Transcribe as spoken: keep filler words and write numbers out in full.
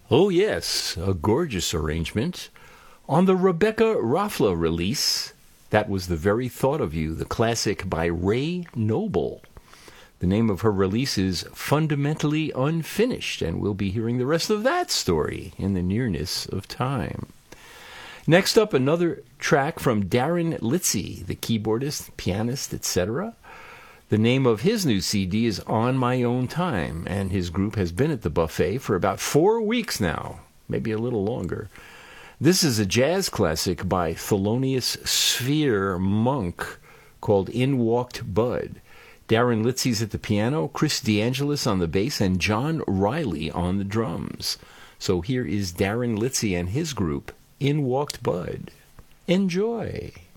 Oh yes, a gorgeous arrangement. On the Rebecca Raffla release, That Was the Very Thought of You, the classic by Ray Noble. The name of her release is Fundamentally Unfinished, and we'll be hearing the rest of that story in the nearness of time. Next up, another track from Darren Litzy, the keyboardist, pianist, et cetera. The name of his new C D is On My Own Time, and his group has been at the buffet for about four weeks now, maybe a little longer. This is a jazz classic by Thelonious Sphere Monk called In Walked Bud. Darren Litzy's at the piano, Chris DeAngelis on the bass, and John Riley on the drums. So here is Darren Litzy and his group, In Walked Bud. Enjoy.